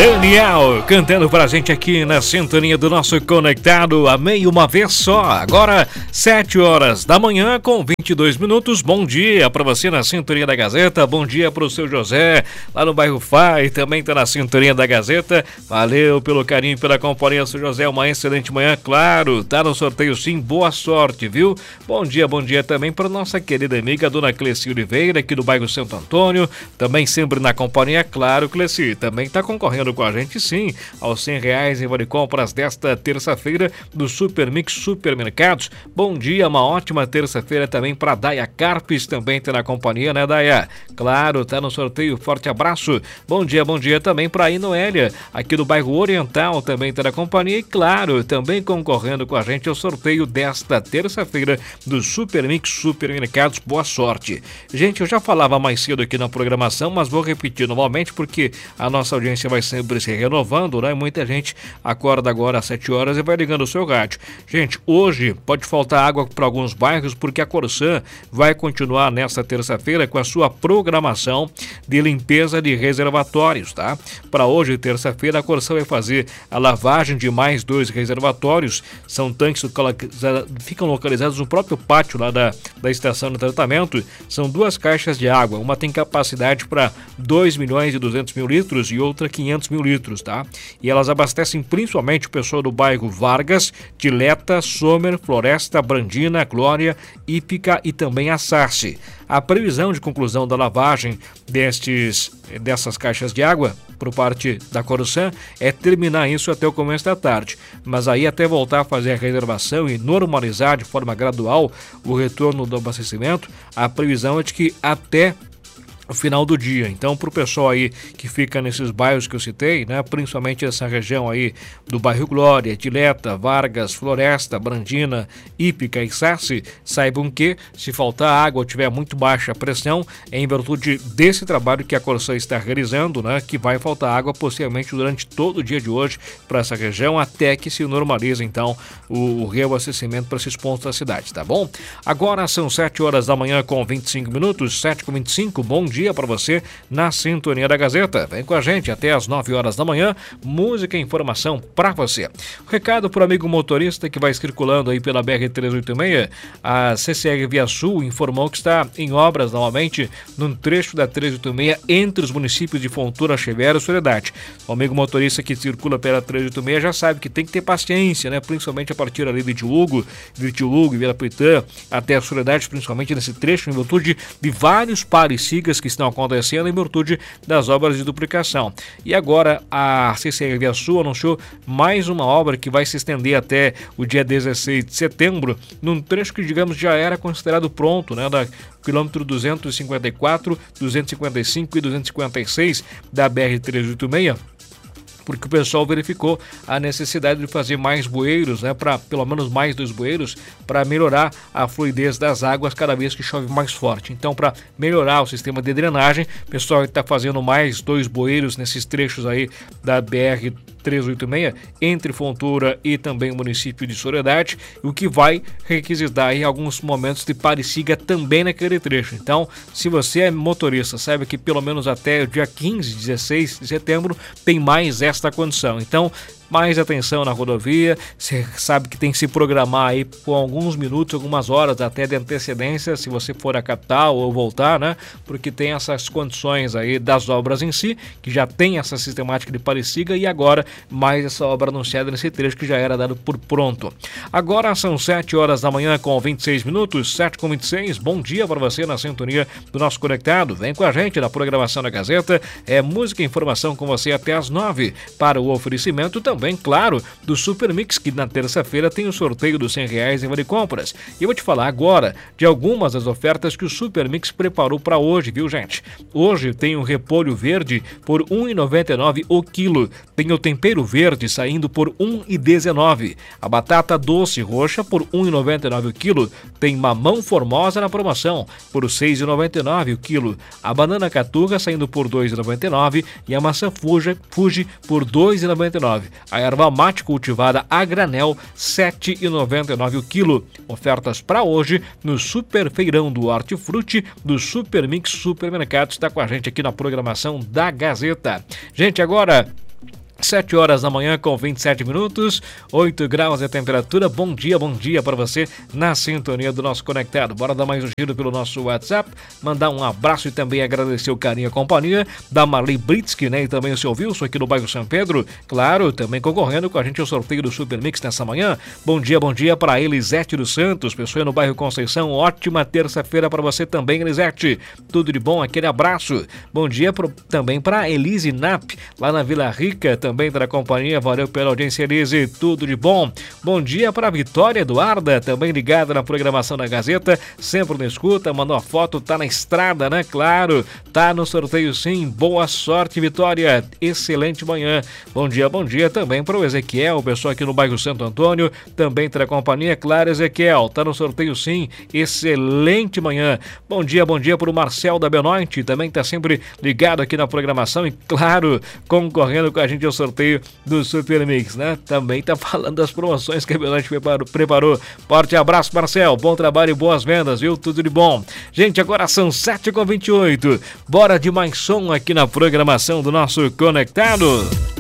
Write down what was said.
Daniel cantando pra gente aqui na sintonia do nosso Conectado. Amei uma vez só. Agora 7 horas da manhã com 22 minutos. Bom dia pra você na sintonia da Gazeta. Bom dia pro seu José lá no bairro Fai. Também tá na sintonia da Gazeta. Valeu pelo carinho, pela companhia, seu José. Uma excelente manhã, claro. Tá no sorteio sim. Boa sorte, viu? Bom dia também pra nossa querida amiga Dona Cleci Oliveira aqui do bairro Santo Antônio. Também sempre na companhia, claro, Cleci. Também tá concorrendo com a gente sim aos R$100 em vale compras desta terça-feira do Super Mix Supermercados. Bom dia, uma ótima terça-feira também para Daya Carpes, também tá na companhia, né, Daya? Claro, tá no sorteio, forte abraço. Bom dia também para Inoélia, aqui do bairro Oriental, também tá na companhia e claro, também concorrendo com a gente ao sorteio desta terça-feira do Super Mix Supermercados. Boa sorte. Gente, eu já falava mais cedo aqui na programação, mas vou repetir novamente porque a nossa audiência vai sempre se renovando, né? Muita gente acorda agora às 7 horas e vai ligando o seu rádio. Gente, hoje pode faltar água para alguns bairros porque a Corsan vai continuar nesta terça-feira com a sua programação de limpeza de reservatórios, tá? Para hoje, terça-feira, a Corsan vai fazer a lavagem de mais 2 reservatórios. São tanques que ficam localizados no próprio pátio lá da estação de tratamento. São 2 caixas de água. Uma tem capacidade para 2.200.000 litros e outra 500.000 litros, tá? E elas abastecem principalmente o pessoal do bairro Vargas, Dileta, Sommer, Floresta, Brandina, Glória, Ípica e também a Sarce. A previsão de conclusão da lavagem dessas caixas de água por parte da Corsan é terminar isso até o começo da tarde, mas aí até voltar a fazer a reservação e normalizar de forma gradual o retorno do abastecimento, a previsão é de que até o final do dia. Então, para o pessoal aí que fica nesses bairros que eu citei, né, principalmente essa região aí do bairro Glória, Dileta, Vargas, Floresta, Brandina, Ípica e Sarce, saibam que se faltar água ou tiver muito baixa pressão, é em virtude desse trabalho que a Corsan está realizando, né, que vai faltar água possivelmente durante todo o dia de hoje para essa região, até que se normalize então o reabastecimento para esses pontos da cidade, tá bom? Agora são 7 horas da manhã com 25 minutos, 7h25, bom dia para você na sintonia da Gazeta. Vem com a gente até às 9 horas da manhã, música e informação para você. Recado para o amigo motorista que vai circulando aí pela BR-386, a CCR Via Sul informou que está em obras novamente num trecho da 386 entre os municípios de Fontoura, Xavier e Soledade. O amigo motorista que circula pela 386 já sabe que tem que ter paciência, né? Principalmente a partir ali de Tiúgo e Vila Puitã até a Soledade, principalmente nesse trecho, em virtude de vários pares sigas que estão acontecendo em virtude das obras de duplicação. E agora a CCR Via Sul anunciou mais uma obra que vai se estender até o dia 16 de setembro, num trecho que, digamos, já era considerado pronto, né, da quilômetro 254, 255 e 256 da BR-386, porque o pessoal verificou a necessidade de fazer mais bueiros, né, para pelo menos mais 2 bueiros, para melhorar a fluidez das águas cada vez que chove mais forte. Então, para melhorar o sistema de drenagem, o pessoal está fazendo mais 2 bueiros nesses trechos aí da BR-386, entre Fontoura e também o município de Soledade, o que vai requisitar aí alguns momentos de pare siga também naquele trecho. Então, se você é motorista, sabe que pelo menos até o dia 15, 16 de setembro tem mais esta condição. Então, mais atenção na rodovia, você sabe que tem que se programar aí com alguns minutos, algumas horas até de antecedência, se você for a capital ou voltar, né? Porque tem essas condições aí das obras em si, que já tem essa sistemática de pare siga e agora mais essa obra anunciada nesse trecho que já era dado por pronto. Agora são 7 horas da manhã com 26 minutos, 7h26, bom dia para você na sintonia do nosso Conectado. Vem com a gente na programação da Gazeta, é música e informação com você até às 9 para o oferecimento também, claro, do Super Mix, que na terça-feira tem o sorteio dos R$100 em vale compras. E eu vou te falar agora de algumas das ofertas que o Super Mix preparou para hoje, viu, gente? Hoje tem o repolho verde por R$ 1,99 o quilo. Tem o tempero verde saindo por R$ 1,19. A batata doce roxa por R$ 1,99 o quilo. Tem mamão formosa na promoção por R$ 6,99 o quilo. A banana caturra saindo por R$ 2,99 e a maçã Fuji por R$ 2,99. A erva mate cultivada a granel, R$ 7,99 o quilo. Ofertas para hoje no Super Feirão do Hortifruti do Super Mix Supermercados. Está com a gente aqui na programação da Gazeta. Gente, agora 7 horas da manhã com 27 minutos, 8 graus de temperatura. Bom dia para você na sintonia do nosso Conectado. Bora dar mais um giro pelo nosso WhatsApp, mandar um abraço e também agradecer o carinho e a companhia da Marli Britsky, né? E também o seu Wilson aqui no bairro São Pedro, claro, também concorrendo com a gente ao sorteio do Super Mix nessa manhã. Bom dia para Elisete dos Santos, pessoa no bairro Conceição. Ótima terça-feira para você também, Elisete. Tudo de bom, aquele abraço. Bom dia também para Elise Nap, lá na Vila Rica, também da companhia. Valeu pela audiência, Elise, tudo de bom. Bom dia para Vitória Eduarda, também ligada na programação da Gazeta, sempre na escuta, mandou a foto, tá na estrada, né? Claro, tá no sorteio sim. Boa sorte, Vitória, excelente manhã. Bom dia também para o Ezequiel, pessoal aqui no bairro Santo Antônio, também da companhia. Claro, Ezequiel, tá no sorteio sim, excelente manhã. Bom dia para o Marcel da Benoite, também tá sempre ligado aqui na programação e, claro, concorrendo com a gente ao sorteio do Super Mix, né? Também tá falando das promoções que a Benoite preparou. Forte abraço, Marcel, bom trabalho e boas vendas, viu? Tudo de bom. Gente, agora são 7h28, bora de mais som aqui na programação do nosso Conectado.